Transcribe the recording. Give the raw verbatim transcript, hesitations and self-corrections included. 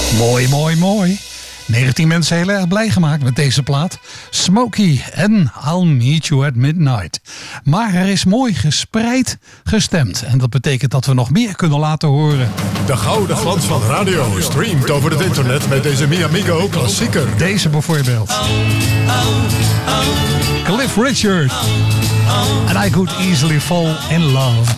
Mooi, mooi, mooi. negentien mensen heel erg blij gemaakt met deze plaat. Smokey en I'll Meet You at Midnight. Maar er is mooi gespreid gestemd. En dat betekent dat we nog meer kunnen laten horen. De gouden glans van radio streamt over het internet met deze Mi Amigo klassieker. Deze bijvoorbeeld. Cliff Richard. And I Could Easily Fall in Love.